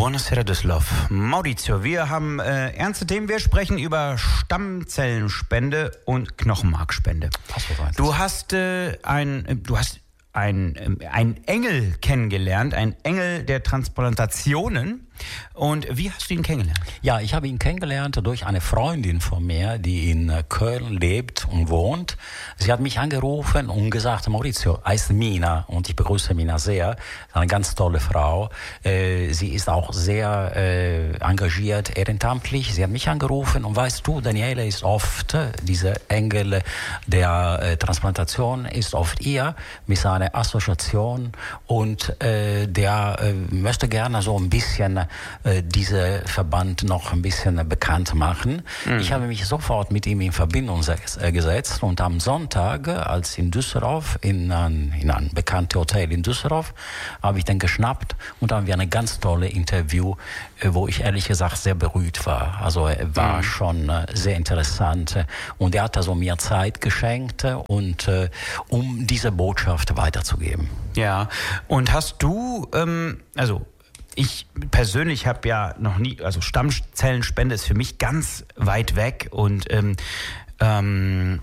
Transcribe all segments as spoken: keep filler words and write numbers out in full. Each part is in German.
Buonasera Düsseldorf. Maurizio, wir haben äh, ernste Themen. Wir sprechen über Stammzellenspende und Knochenmarkspende. Du hast äh, ein, du hast ein, ein Engel kennengelernt, ein Engel der Transplantationen. Und wie hast du ihn kennengelernt? Ja, ich habe ihn kennengelernt durch eine Freundin von mir, die in Köln lebt und wohnt. Sie hat mich angerufen und gesagt, Maurizio, heißt Mina, und ich begrüße Mina sehr, eine ganz tolle Frau. Äh, sie ist auch sehr äh, engagiert, ehrenamtlich. Sie hat mich angerufen und weißt du, Daniele ist oft, diese Engel der äh, Transplantation ist oft ihr mit seiner Assoziation und äh, der äh, möchte gerne so ein bisschen diese Verband noch ein bisschen bekannt machen. Mhm. Ich habe mich sofort mit ihm in Verbindung gesetzt und am Sonntag, als in Düsseldorf, in ein, in ein bekanntes Hotel in Düsseldorf, habe ich den geschnappt und haben wir ein ganz tolles Interview, wo ich ehrlich gesagt sehr berührt war. Also er war mhm. schon sehr interessant und er hat also mir Zeit geschenkt, und, um diese Botschaft weiterzugeben. Ja, und hast du, ähm, also ich persönlich habe ja noch nie, also Stammzellenspende ist für mich ganz weit weg und ähm, ähm,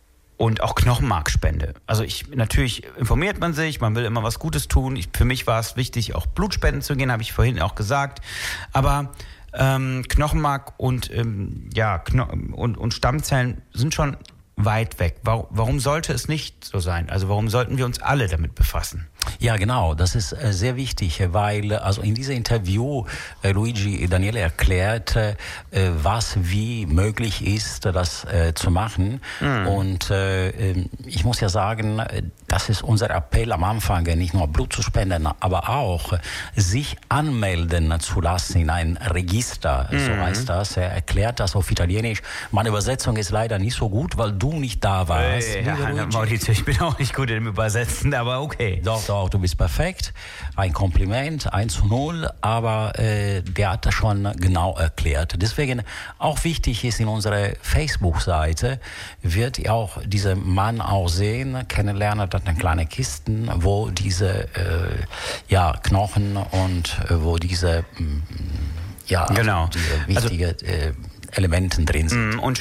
und auch Knochenmarkspende. Also ich, natürlich informiert man sich, man will immer was Gutes tun. Ich, für mich war es wichtig, auch Blutspenden zu gehen, habe ich vorhin auch gesagt. Aber ähm, Knochenmark und ähm, ja Kno- und, und Stammzellen sind schon weit weg. Warum, warum sollte es nicht so sein? Also warum sollten wir uns alle damit befassen? Ja, genau, das ist äh, sehr wichtig, weil also in diesem Interview äh, Luigi Daniele erklärt, äh, was wie möglich ist, das äh, zu machen. Mhm. Und äh, ich muss ja sagen, das ist unser Appell am Anfang, nicht nur Blut zu spenden, aber auch sich anmelden zu lassen in ein Register, mhm. so heißt das. Er erklärt das auf Italienisch. Meine Übersetzung ist leider nicht so gut, weil du nicht da warst. Hey, ja, Maurizio, ich bin auch nicht gut im Übersetzen, aber okay. Doch, doch, du bist perfekt. Ein Kompliment, eins zu null, aber äh, der hat das schon genau erklärt. Deswegen auch wichtig ist, in unserer Facebook-Seite wird ihr auch diesen Mann auch sehen, kennenlernen, das sind kleine Kisten, wo diese äh, ja, Knochen und äh, wo diese mh, ja, genau. also diese wichtige also, äh, Elementen drin sind. Und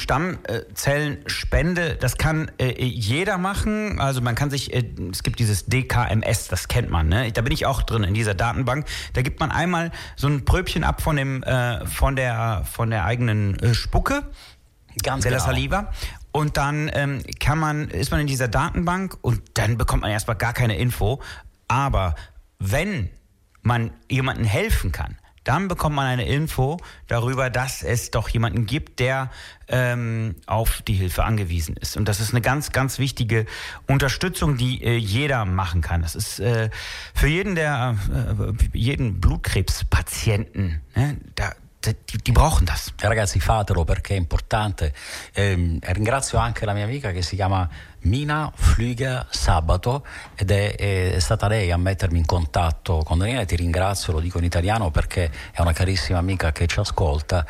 Stammzellenspende, das kann äh, jeder machen. Also man kann sich, äh, es gibt dieses D K M S, das kennt man, ne? Da bin ich auch drin in dieser Datenbank. Da gibt man einmal so ein Pröbchen ab von dem, äh, von der, von der eigenen äh, Spucke, ganz della genau. Saliva. Und dann ähm, kann man, ist man in dieser Datenbank und dann bekommt man erstmal gar keine Info. Aber wenn man jemandem helfen kann, dann bekommt man eine Info darüber, dass es doch jemanden gibt, der ähm, auf die Hilfe angewiesen ist. Und das ist eine ganz, ganz wichtige Unterstützung, die äh, jeder machen kann. Das ist äh, für jeden der äh, jeden Blutkrebspatienten, ne, da, Die, die brauchen das. Ragazzi, fatelo perché è importante. Eh, ringrazio anche la mia amica che si chiama Mina Flüger Sabato ed è, è stata lei a mettermi in contatto con Daniele. Ti ringrazio, lo dico in italiano perché è una carissima amica che ci ascolta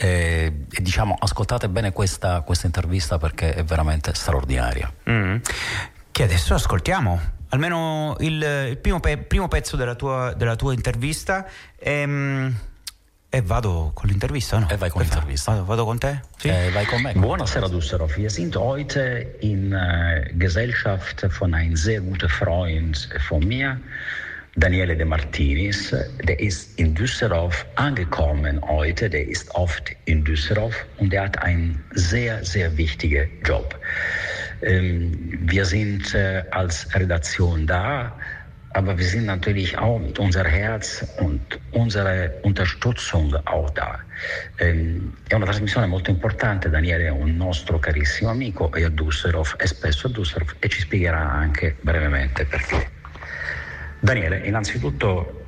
eh, e diciamo ascoltate bene questa, questa intervista perché è veramente straordinaria. Mm. Che adesso ascoltiamo almeno il, il primo, pe- primo pezzo della tua, della tua intervista. Ehm... E vado con l'intervista, no? E vai con l'intervista. Vado, vado con te? Sì? E vai con me. Buonasera Düsseldorf. Wir sind heute in äh, Gesellschaft von einem sehr guten Freund von mir, Daniele De Martinis. Der ist in Düsseldorf angekommen heute. Der ist oft in Düsseldorf und der hat einen sehr, sehr wichtigen Job. Ähm, wir sind äh, als Redaktion da, aber wir sind natürlich auch mit unserem Herz und unserer Unterstützung auch da. Ehm, è una trasmissione molto importante, Daniele è un nostro carissimo amico, è a Düsseldorf, è spesso a Düsseldorf e ci spiegherà anche brevemente perché. Daniele, innanzitutto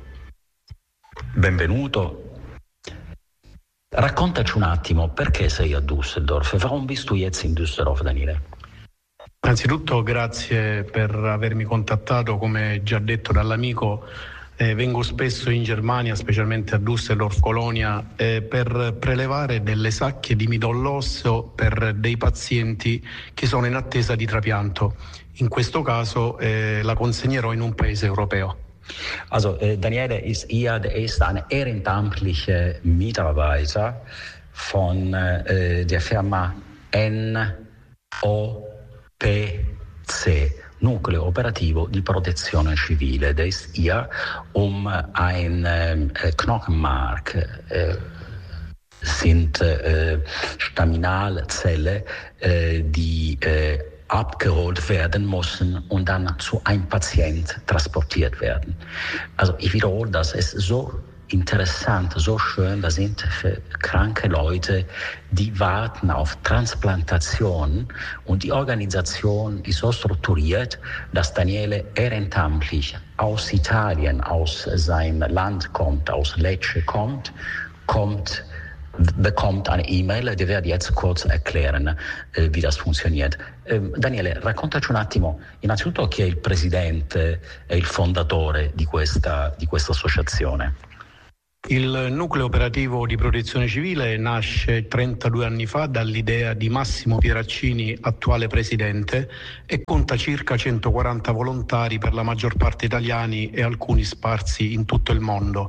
benvenuto. Raccontaci un attimo perché sei a Düsseldorf. Warum bist du jetzt in Düsseldorf, Daniele? Innanzitutto grazie per avermi contattato, come già detto dall'amico, eh, vengo spesso in Germania, specialmente a Düsseldorf, Colonia, eh, per prelevare delle sacche di midollo osseo per dei pazienti che sono in attesa di trapianto. In questo caso eh, la consegnerò in un paese europeo. Also äh, Daniele ist hier, der ist ein ehrenamtlicher Mitarbeiter von äh, der Firma N O P C, Nucleo Operativo di Protezione Civile. Der ist hier, um ein äh, Knochenmark äh, sind äh, Staminalzellen, äh, die äh, abgeholt werden müssen und dann zu einem Patient transportiert werden. Also ich wiederhole das, es ist so interessant, so schön, das sind für kranke Leute, die warten auf Transplantation und die Organisation ist so strukturiert, dass Daniele ehrenamtlich aus Italien, aus seinem Land kommt, aus Lecce kommt, kommt bekommt eine E-Mail, die werde jetzt kurz erklären, eh, wie das funktioniert. Eh, Daniele, raccontaci un attimo, innanzitutto chi è il presidente e il fondatore di questa, di questa associazione? Il nucleo operativo di protezione civile nasce trentadue anni fa dall'idea di Massimo Pieraccini, attuale presidente, e conta circa centoquaranta volontari, per la maggior parte italiani e alcuni sparsi in tutto il mondo.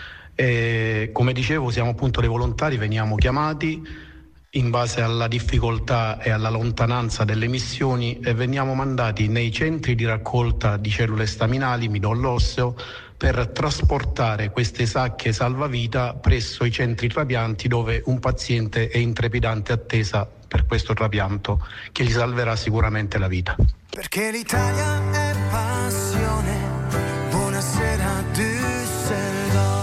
E, come dicevo, siamo appunto dei volontari, veniamo chiamati in base alla difficoltà e alla lontananza delle missioni e veniamo mandati nei centri di raccolta di cellule staminali, midollo osseo, per trasportare queste sacche salvavita presso i centri trapianti dove un paziente è in trepidante attesa per questo trapianto che gli salverà sicuramente la vita. Perché l'Italia è passione. Buonasera Düsseldorf.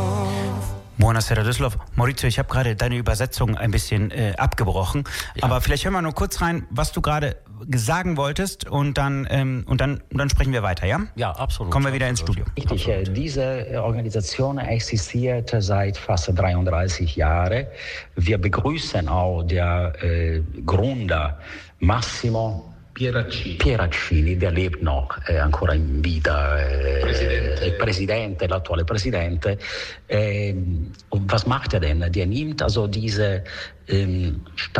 Buonasera Düsseldorf. Maurizio, ich habe gerade deine Übersetzung ein bisschen äh, abgebrochen, ja. Aber vielleicht hören wir nur kurz rein, was du gerade sagen wolltest und dann, ähm, und dann, und dann sprechen wir weiter, ja? Ja, absolut. Kommen wir wieder absolut. ins Studio. Richtig, Absolut. diese Organisation existiert seit fast dreiunddreißig Jahren. Wir begrüßen auch der äh, Gründer Massimo Pieraccini. Pieraccini, der lebt noch, è ancora in vita, äh, il Presidente, l'attuale Presidente. Äh, und was macht er denn? Der nimmt also diese ähm,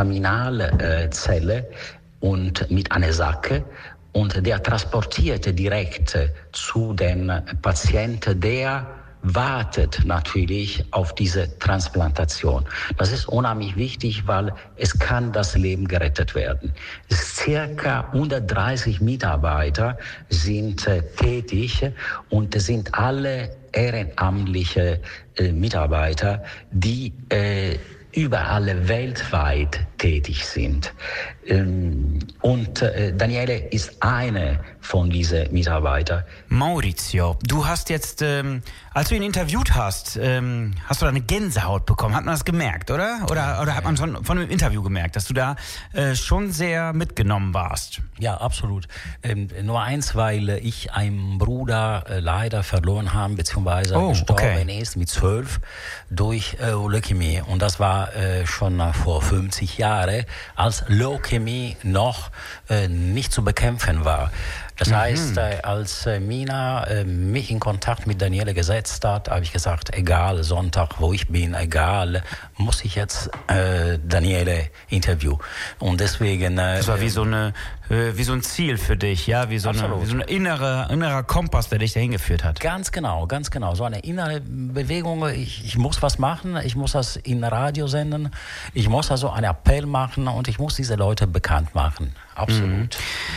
Staminalzelle und mit einer Sacke und der transportiert direkt zu dem Patienten, der wartet natürlich auf diese Transplantation. Das ist unheimlich wichtig, weil es kann das Leben gerettet werden. Circa hundertdreißig Mitarbeiter sind äh, tätig und sind alle ehrenamtliche äh, Mitarbeiter, die äh, überall weltweit tätig sind. Ähm, und äh, Daniele ist eine von diesen Mitarbeitern. Maurizio, du hast jetzt, ähm, als du ihn interviewt hast, ähm, hast du da eine Gänsehaut bekommen. Hat man das gemerkt, oder? Oder, oder hat man von, von dem Interview gemerkt, dass du da äh, schon sehr mitgenommen warst? Ja, absolut. Ähm, nur eins, weil ich einen Bruder äh, leider verloren habe, beziehungsweise oh, gestorben okay. ist mit zwölf durch äh, Leukämie. Und das war äh, schon äh, vor fünfzig Jahren, als Leukämie noch äh, nicht zu bekämpfen war. Das mhm. heißt, äh, als äh, Mina äh, mich in Kontakt mit Daniele gesetzt hat, habe ich gesagt, egal, Sonntag, wo ich bin, egal, muss ich jetzt äh, Daniele interviewen. Und deswegen... Äh, das war wie so, eine, äh, wie so ein Ziel für dich, ja? Wie so ein wie so eine innere, innerer Kompass, der dich dahin geführt hat. Ganz genau, ganz genau. So eine innere Bewegung, ich, ich muss was machen, ich muss das in Radio senden, ich muss also einen Appell machen und ich muss diese Leute bekannt machen. Absolut. Mhm.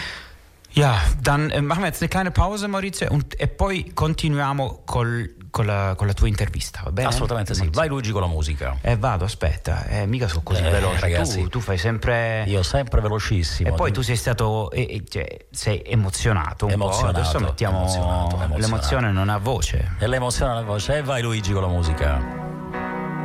Ja, dann äh, machen wir jetzt eine kleine Pause, Maurizio, und e poi continuiamo col, con, la, con la tua intervista, va bene? Assolutamente sì. Vai Luigi con la musica. Eh vado, aspetta, eh, mica sono così eh, veloce, ragazzi, tu, tu fai sempre... Io sempre velocissimo. E poi tu sei stato, eh, eh, cioè, sei emozionato un emozionato, po', adesso mettiamo... emozionato, emozionato. L'emozione non ha voce. E l'emozione non ha voce, e vai Luigi con la musica.